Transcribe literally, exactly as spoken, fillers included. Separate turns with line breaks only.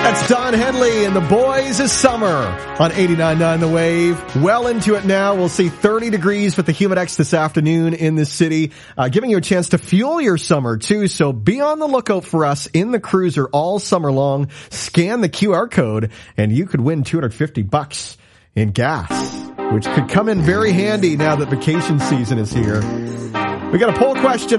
That's Don Henley and the Boys of Summer on eighty-nine point nine The Wave. Well into it now. We'll see thirty degrees with the Humidex this afternoon in the city, uh, giving you a chance to fuel your summer too. So be on the lookout for us in the cruiser all summer long. Scan the Q R code and you could win two hundred fifty bucks in gas, which could come in very handy now that vacation season is here. We got a poll question